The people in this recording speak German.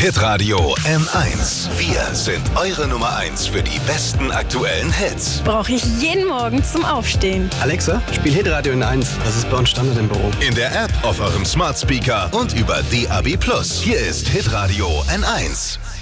Hitradio N1. Wir sind eure Nummer 1 für die besten aktuellen Hits. Brauche ich jeden Morgen zum Aufstehen. Alexa, spiel Hitradio N1. Das ist bei uns Standard im Büro. In der App, auf eurem Smart Speaker und über DAB+. Hier ist Hitradio N1.